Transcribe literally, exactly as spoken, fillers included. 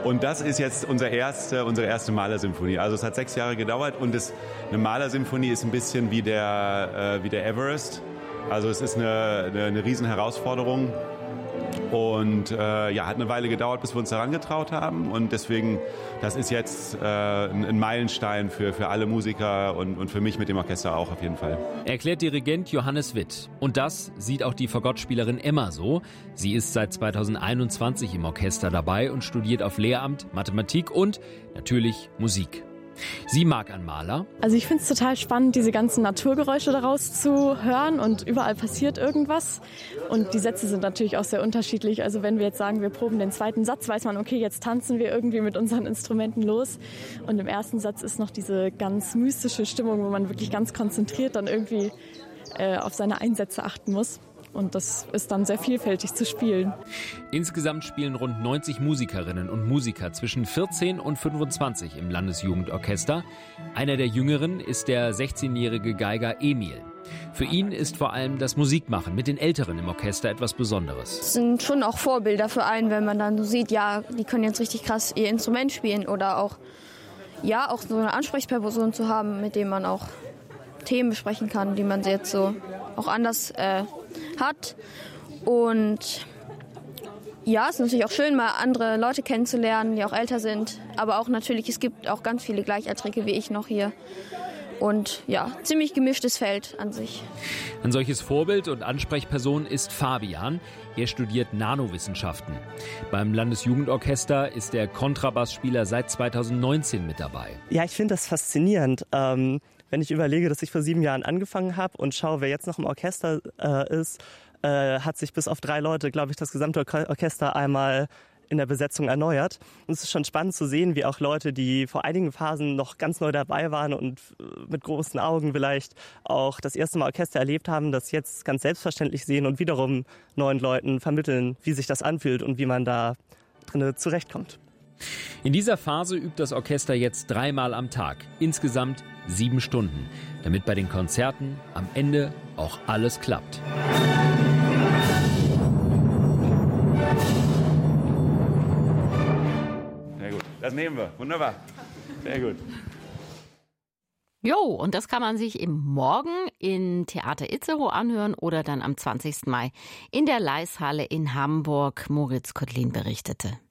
Und das ist jetzt unser erste, unsere erste Malersymphonie. Also es hat sechs Jahre gedauert und es, eine Malersymphonie ist ein bisschen wie der, äh, wie der Everest. Also es ist eine, eine, eine riesen Herausforderung. Und äh, ja, hat eine Weile gedauert, bis wir uns daran getraut haben. Und deswegen, das ist jetzt äh, ein, ein Meilenstein für, für alle Musiker und, und für mich mit dem Orchester auch auf jeden Fall. Erklärt Dirigent Johannes Witt. Und das sieht auch die Fagottspielerin Emma so. Sie ist seit zweitausendeinundzwanzig im Orchester dabei und studiert auf Lehramt, Mathematik und natürlich Musik. Sie mag einen Maler. Also ich finde es total spannend, diese ganzen Naturgeräusche daraus zu hören und überall passiert irgendwas. Und die Sätze sind natürlich auch sehr unterschiedlich. Also wenn wir jetzt sagen, wir proben den zweiten Satz, weiß man, okay, jetzt tanzen wir irgendwie mit unseren Instrumenten los. Und im ersten Satz ist noch diese ganz mystische Stimmung, wo man wirklich ganz konzentriert dann irgendwie äh, auf seine Einsätze achten muss. Und das ist dann sehr vielfältig zu spielen. Insgesamt spielen rund neunzig Musikerinnen und Musiker zwischen vierzehn und fünfundzwanzig im Landesjugendorchester. Einer der Jüngeren ist der sechzehnjährige Geiger Emil. Für ihn ist vor allem das Musikmachen mit den Älteren im Orchester etwas Besonderes. Es sind schon auch Vorbilder für einen, wenn man dann so sieht, ja, die können jetzt richtig krass ihr Instrument spielen. Oder auch, ja, auch so eine Ansprechperson zu haben, mit dem man auch Themen besprechen kann, die man jetzt so auch anders äh, hat. Und ja, es ist natürlich auch schön, mal andere Leute kennenzulernen, die auch älter sind. Aber auch natürlich, es gibt auch ganz viele Gleichaltrige wie ich noch hier. Und ja, ziemlich gemischtes Feld an sich. Ein solches Vorbild und Ansprechperson ist Fabian. Er studiert Nanowissenschaften. Beim Landesjugendorchester ist der Kontrabassspieler seit zweitausendneunzehn mit dabei. Ja, ich finde das faszinierend. Ähm, wenn ich überlege, dass ich vor sieben Jahren angefangen habe und schaue, wer jetzt noch im Orchester äh, ist, äh, hat sich bis auf drei Leute, glaube ich, das gesamte Or- Orchester einmal in der Besetzung erneuert. Und es ist schon spannend zu sehen, wie auch Leute, die vor einigen Phasen noch ganz neu dabei waren und mit großen Augen vielleicht auch das erste Mal Orchester erlebt haben, das jetzt ganz selbstverständlich sehen und wiederum neuen Leuten vermitteln, wie sich das anfühlt und wie man da drin zurechtkommt. In dieser Phase übt das Orchester jetzt dreimal am Tag, insgesamt sieben Stunden, damit bei den Konzerten am Ende auch alles klappt. Sehr gut, das nehmen wir. Wunderbar. Sehr gut. Jo, und das kann man sich im Morgen in Theater Itzehoe anhören oder dann am zwanzigsten Mai in der Leishalle in Hamburg. Moritz Kottlin berichtete.